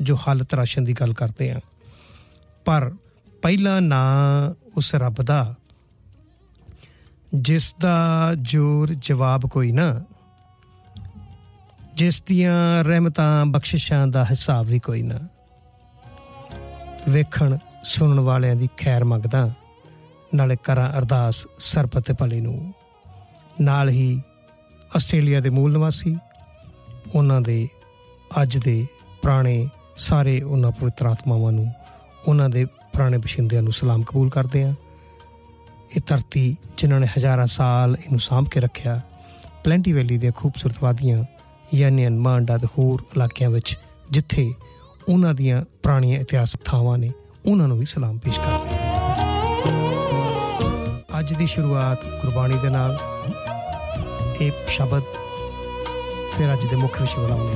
जो हालत तराशन की गल करते हैं पर पहला नां उस रब दा जिस दा जोर जवाब कोई ना जिस दियां रहमतां बख्शिशां दा हिसाब भी कोई ना वेखण सुनन वालियां दी खैर मंगदा नाले करां अरदास सरबत भले नूं नाल ही आस्ट्रेलिया दे मूल निवासी उन्हां दे अज दे पुराने सारे उन्हां पवित्र आत्मावां नूं उन्हां दे पुराने बशिंदियां नूं सलाम कबूल करदे हां ये धरती जिन्हां ने हज़ारां साल इनूं सांभ के रखिया प्लेंटी वैली दी खूबसूरत वादियां यानियन मांडा ते होर इलाकिਆਂ विच जिथे उन्हां दियां पुराणियां इतिहासक थावां ने उन्हां नूं भी सलाम पेश करदे हां अज दी शुरुआत गुरबाणी दे नाल ਇਹ शब्द फिर अज दे मुख्य विषय वाला